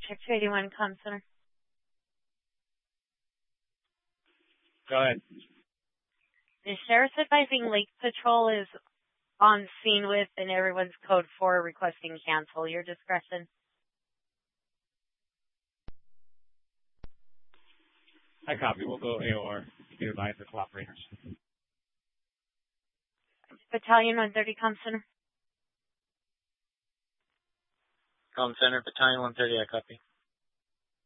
Check 281, comm center. Go ahead. The sheriff's advising Lake Patrol is on scene with, and everyone's code 4 requesting cancel. Your discretion. I copy. We'll go AOR. You advise the cooperators. Battalion 130, comm center. Comm center, battalion 130, I copy.